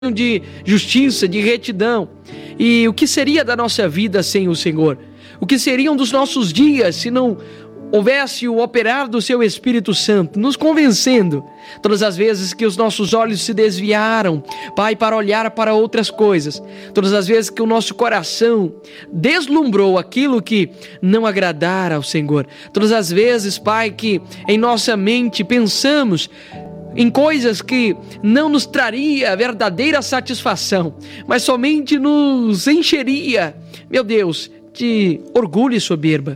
de justiça, de retidão. E o que seria da nossa vida sem o Senhor? O que seriam dos nossos dias se não houvesse o operar do seu Espírito Santo, nos convencendo todas as vezes que os nossos olhos se desviaram, Pai, para olhar para outras coisas, todas as vezes que o nosso coração deslumbrou aquilo que não agradara ao Senhor, todas as vezes, Pai, que em nossa mente pensamos em coisas que não nos traria verdadeira satisfação, mas somente nos encheria, meu Deus, de orgulho e soberba.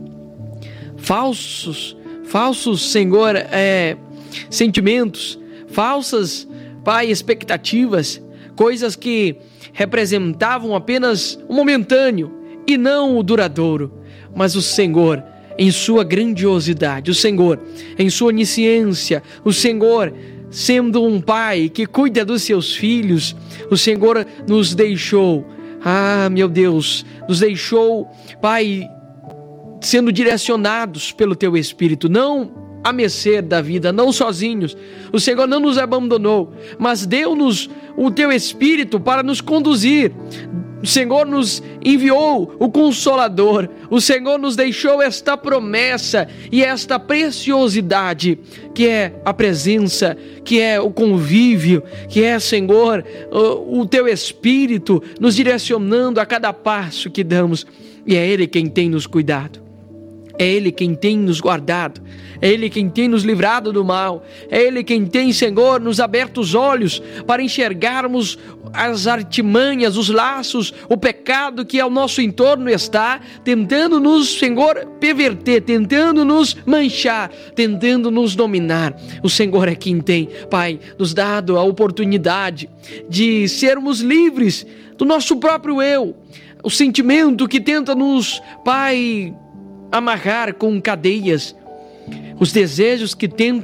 Falsos, Senhor, sentimentos, falsas, Pai, expectativas, coisas que representavam apenas o momentâneo e não o duradouro. Mas o Senhor, em sua grandiosidade, o Senhor, em sua onisciência, o Senhor, sendo um Pai que cuida dos seus filhos, o Senhor nos deixou, meu Deus, nos deixou, Pai, sendo direcionados pelo Teu Espírito, não a mercê da vida, não sozinhos. O Senhor não nos abandonou, mas deu-nos o Teu Espírito para nos conduzir. O Senhor nos enviou o Consolador, o Senhor nos deixou esta promessa e esta preciosidade, que é a presença, que é o convívio, que é, Senhor, o Teu Espírito nos direcionando a cada passo que damos, e é Ele quem tem nos cuidado. É Ele quem tem nos guardado, é Ele quem tem nos livrado do mal, é Ele quem tem, Senhor, nos aberto os olhos para enxergarmos as artimanhas, os laços, o pecado que ao nosso entorno está, tentando nos, Senhor, perverter, tentando nos manchar, tentando nos dominar. O Senhor é quem tem, Pai, nos dado a oportunidade de sermos livres do nosso próprio eu, o sentimento que tenta nos, Pai, amarrar com cadeias, os desejos que tentam